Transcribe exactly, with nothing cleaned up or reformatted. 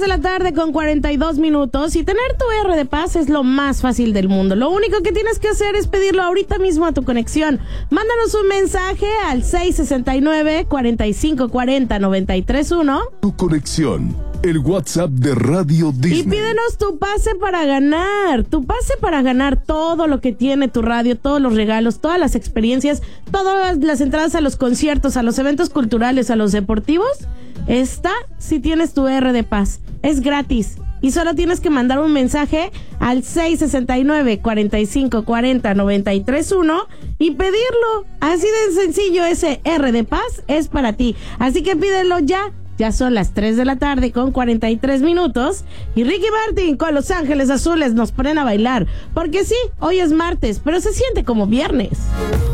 de la tarde con cuarenta y dos minutos y tener tu R de Paz es lo más fácil del mundo. Lo único que tienes que hacer es pedirlo ahorita mismo a tu conexión. Mándanos un mensaje al seis sesenta y nueve, cuarenta y cinco cuarenta, noventa y tres uno. Tu conexión, el WhatsApp de Radio Disney. Y pídenos tu pase para ganar, tu pase para ganar todo lo que tiene tu radio, todos los regalos, todas las experiencias, todas las entradas a los conciertos, a los eventos culturales, a los deportivos. Está si tienes tu R de Paz. Es gratis. Y solo tienes que mandar un mensaje al seis sesenta y nueve, cuarenta y cinco cuarenta, noventa y tres uno y pedirlo. Así de sencillo, ese R de Paz es para ti. Así que pídelo ya. Ya son las tres de la tarde con cuarenta y tres minutos. Y Ricky Martin con Los Ángeles Azules nos ponen a bailar. Porque sí, hoy es martes, pero se siente como viernes.